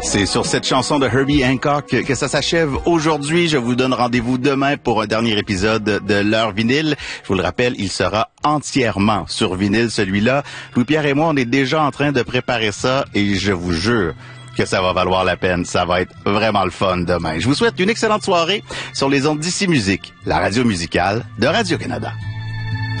C'est sur cette chanson de Herbie Hancock que ça s'achève aujourd'hui. Je vous donne rendez-vous demain pour un dernier épisode de l'heure vinyle. Je vous le rappelle, il sera entièrement sur vinyle, celui-là. Louis-Pierre et moi, on est déjà en train de préparer ça et je vous jure que ça va valoir la peine. Ça va être vraiment le fun demain. Je vous souhaite une excellente soirée sur les ondes d'Ici Musique, la radio musicale de Radio-Canada.